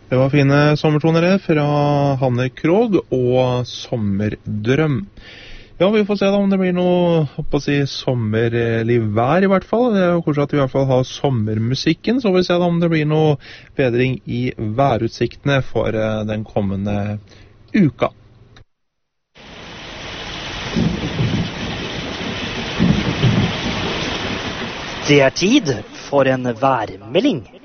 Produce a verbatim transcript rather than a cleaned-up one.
Det var fine sommertoner det, fra Hanne Krogh og Sommerdrøm. Ja, vi får se da om det blir noe, håper å si, sommerlig vær i hvert fall. Det er jo kanskje at vi i hvert fall har sommermusikken, så får vi se da om det blir noe bedring i værutsiktene for eh, den kommende uka. Det er tid for en værmelding.